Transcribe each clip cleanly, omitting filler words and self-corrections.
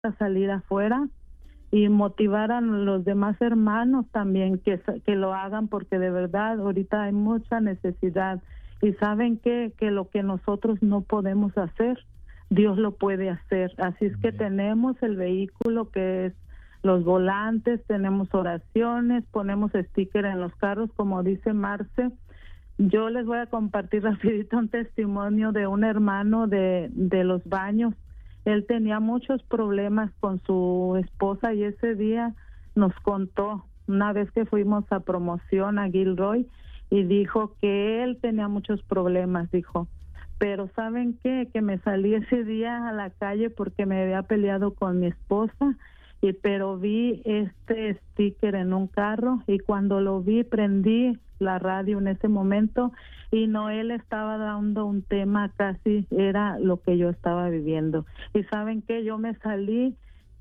a salir afuera y motivar a los demás hermanos también que lo hagan, porque de verdad ahorita hay mucha necesidad. Y saben que lo que nosotros no podemos hacer, Dios lo puede hacer. Así es que tenemos el vehículo que es los volantes, tenemos oraciones, ponemos sticker en los carros, como dice Marce. Yo les voy a compartir rapidito un testimonio de un hermano de los baños. Él tenía muchos problemas con su esposa y ese día nos contó, una vez que fuimos a promoción a Gilroy, y dijo que él tenía muchos problemas, dijo. Pero ¿saben qué? Que me salí ese día a la calle porque me había peleado con mi esposa, pero vi este sticker en un carro y cuando lo vi prendí la radio en ese momento y Noel estaba dando un tema, casi era lo que yo estaba viviendo. Y ¿saben qué? Yo me salí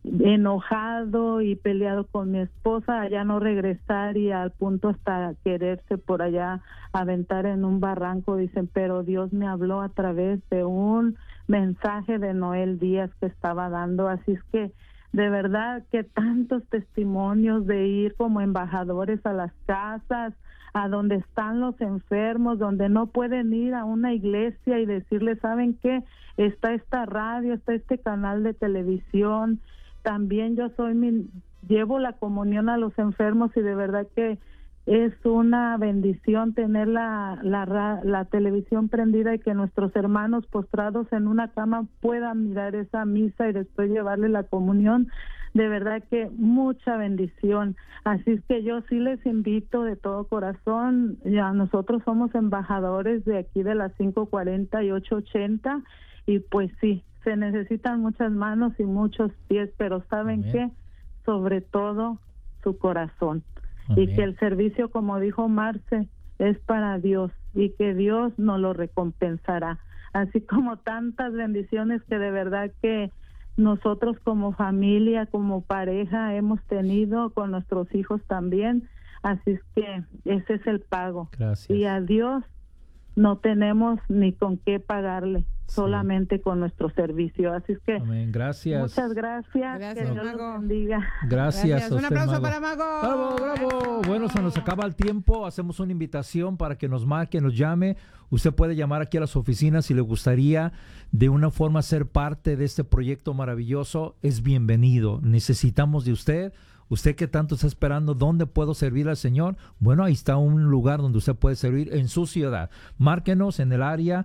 enojado y peleado con mi esposa, allá no regresar y al punto hasta quererse por allá aventar en un barranco, dicen, pero Dios me habló a través de un mensaje de Noel Díaz que estaba dando. Así es que de verdad que tantos testimonios de ir como embajadores a las casas, a donde están los enfermos, donde no pueden ir a una iglesia y decirles, ¿saben qué? Está esta radio, está este canal de televisión. También yo llevo la comunión a los enfermos y de verdad que es una bendición tener la televisión prendida y que nuestros hermanos postrados en una cama puedan mirar esa misa y después llevarle la comunión. De verdad que mucha bendición. Así es que yo sí les invito de todo corazón. Ya nosotros somos embajadores de aquí de las 540 y 880 y pues sí, se necesitan muchas manos y muchos pies, pero ¿saben qué? Sobre todo su corazón. Amén. Y que el servicio, como dijo Marce, es para Dios y que Dios nos lo recompensará. Así como tantas bendiciones que de verdad que nosotros como familia, como pareja hemos tenido con nuestros hijos también. Así es que ese es el pago. Gracias. Y a Dios no tenemos ni con qué pagarle, solamente con nuestro servicio. Así es que amén. Gracias. Muchas gracias. Gracias, que Dios Mago. los bendiga. Gracias. Un aplauso Mago. para Mago. ¡Bravo, bravo! Bueno, se nos acaba el tiempo. Hacemos una invitación para que nos marque, nos llame. Usted puede llamar aquí a las oficinas si le gustaría de una forma ser parte de este proyecto maravilloso. Es bienvenido. Necesitamos de usted. Usted que tanto está esperando, ¿dónde puedo servir al Señor? Bueno, ahí está un lugar donde usted puede servir en su ciudad. Márquenos en el área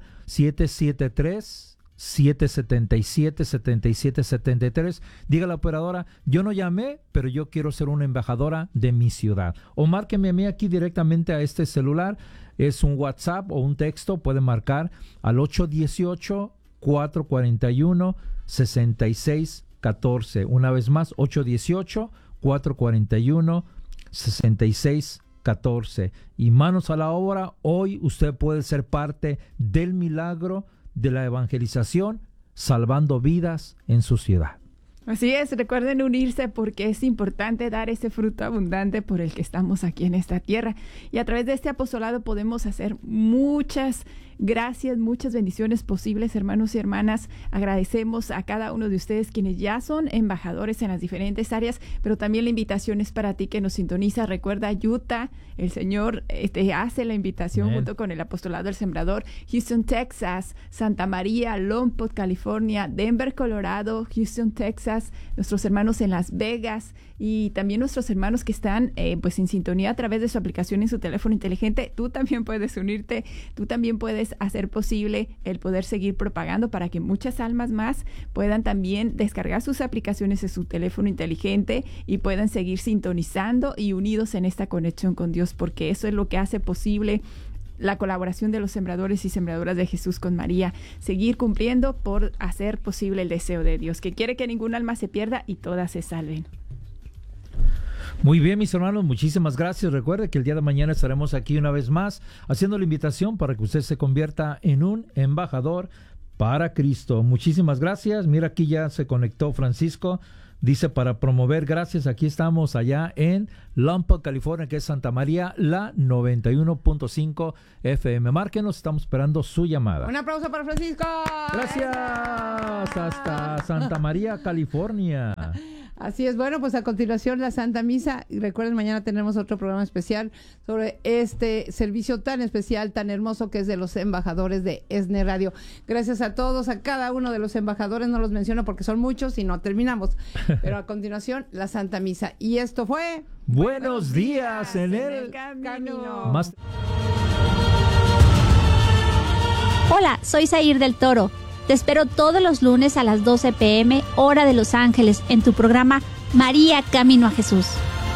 773-777-7773. Diga a la operadora, yo no llamé, pero yo quiero ser una embajadora de mi ciudad. O márqueme a mí aquí directamente a este celular. Es un WhatsApp o un texto. Puede marcar al 818-441-6614. Una vez más, 818-441-6614. Y manos a la obra, hoy usted puede ser parte del milagro de la evangelización, salvando vidas en su ciudad. Así es, recuerden unirse porque es importante dar ese fruto abundante por el que estamos aquí en esta tierra. Y a través de este apostolado podemos hacer muchas gracias, muchas bendiciones posibles, hermanos y hermanas. Agradecemos a cada uno de ustedes quienes ya son embajadores en las diferentes áreas, pero también la invitación es para ti que nos sintoniza. Recuerda, Utah, el Señor te hace la invitación junto con el apostolado del Sembrador. Houston, Texas, Santa María, Lompoc, California, Denver, Colorado, Houston, Texas, nuestros hermanos en Las Vegas y también nuestros hermanos que están pues en sintonía a través de su aplicación en su teléfono inteligente. Tú también puedes unirte, tú también puedes hacer posible el poder seguir propagando para que muchas almas más puedan también descargar sus aplicaciones en su teléfono inteligente y puedan seguir sintonizando y unidos en esta conexión con Dios, porque eso es lo que hace posible la colaboración de los sembradores y sembradoras de Jesús con María, seguir cumpliendo por hacer posible el deseo de Dios, que quiere que ningún alma se pierda y todas se salven. Muy bien, mis hermanos, muchísimas gracias. Recuerde que el día de mañana estaremos aquí una vez más haciendo la invitación para que usted se convierta en un embajador para Cristo. Muchísimas gracias. Mira, aquí ya se conectó Francisco. dice, para promover, gracias, aquí estamos allá en Lompoc, California, que es Santa María, la 91.5 FM. Márquenos, estamos esperando su llamada. Un aplauso para Francisco. Gracias, hasta Santa María, California. Así es, bueno, pues a continuación la Santa Misa, y recuerden, mañana tenemos otro programa especial sobre este servicio tan especial, tan hermoso que es de los embajadores de ESNE Radio. Gracias a todos, a cada uno de los embajadores, no los menciono porque son muchos y no terminamos, pero a continuación la Santa Misa. Y esto fue... Buenos días en el camino. Más... Hola, soy Zair del Toro. Te espero todos los lunes a las 12 p.m., hora de Los Ángeles, en tu programa María Camino a Jesús.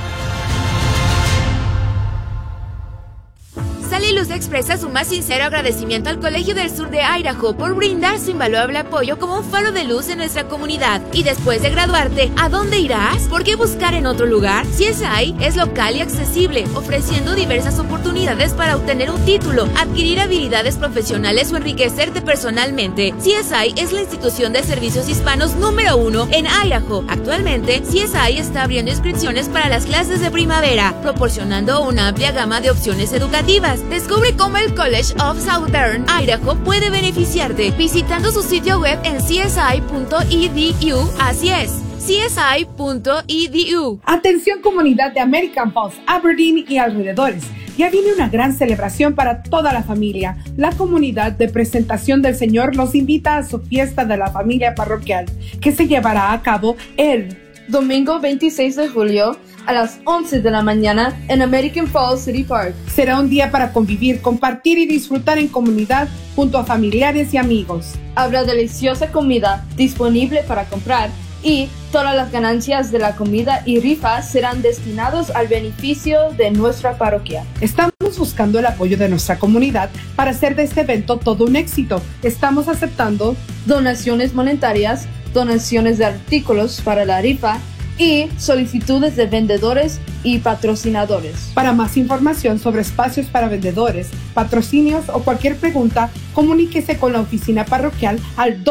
Sally Luz expresa su más sincero agradecimiento al Colegio del Sur de Idaho por brindar su invaluable apoyo como un faro de luz en nuestra comunidad. Y después de graduarte, ¿a dónde irás? ¿Por qué buscar en otro lugar? CSI es local y accesible, ofreciendo diversas oportunidades para obtener un título, adquirir habilidades profesionales o enriquecerte personalmente. CSI es la institución de servicios hispanos número 1 en Idaho. Actualmente, CSI está abriendo inscripciones para las clases de primavera, proporcionando una amplia gama de opciones educativas. Descubre cómo el College of Southern Idaho puede beneficiarte visitando su sitio web en csi.edu. Así es, csi.edu. Atención, comunidad de American Falls, Aberdeen y alrededores. Ya viene una gran celebración para toda la familia. La comunidad de Presentación del Señor los invita a su fiesta de la familia parroquial, que se llevará a cabo el domingo 26 de julio a las 11 de la mañana en American Falls City Park. Será un día para convivir, compartir y disfrutar en comunidad junto a familiares y amigos. Habrá deliciosa comida disponible para comprar y todas las ganancias de la comida y rifas serán destinados al beneficio de nuestra parroquia. Estamos buscando el apoyo de nuestra comunidad para hacer de este evento todo un éxito. Estamos aceptando donaciones monetarias, donaciones de artículos para la rifa y solicitudes de vendedores y patrocinadores. Para más información sobre espacios para vendedores, patrocinios o cualquier pregunta, comuníquese con la oficina parroquial al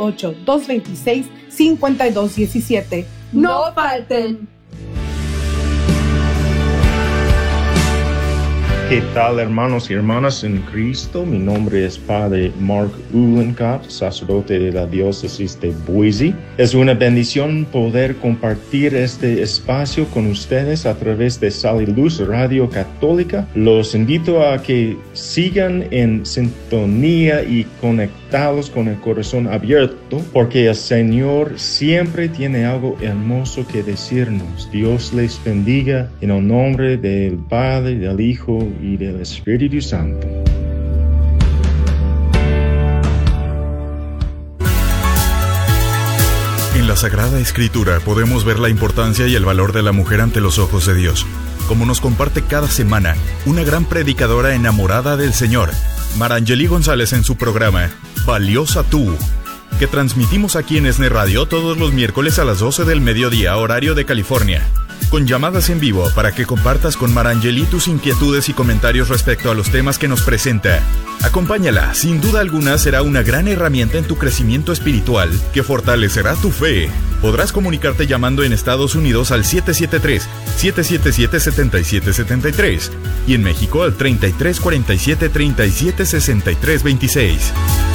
208-226-5217. ¡No falten! ¿Qué tal, hermanos y hermanas en Cristo? Mi nombre es Padre Mark Uhlenkatt, sacerdote de la diócesis de Boise. Es una bendición poder compartir este espacio con ustedes a través de Sal y Luz Radio Católica. Los invito a que sigan en sintonía y conectados con el corazón abierto, porque el Señor siempre tiene algo hermoso que decirnos. Dios les bendiga en el nombre del Padre, del Hijo y del Espíritu Santo. En la Sagrada Escritura podemos ver la importancia y el valor de la mujer ante los ojos de Dios, como nos comparte cada semana una gran predicadora enamorada del Señor, Marangeli González, en su programa Valiosa Tú, que transmitimos aquí en ESNE Radio todos los miércoles a las 12 del mediodía, horario de California, con llamadas en vivo para que compartas con Marangeli tus inquietudes y comentarios respecto a los temas que nos presenta. Acompáñala, sin duda alguna será una gran herramienta en tu crecimiento espiritual que fortalecerá tu fe. Podrás comunicarte llamando en Estados Unidos al 773-777-7773 y en México al 3347-376326.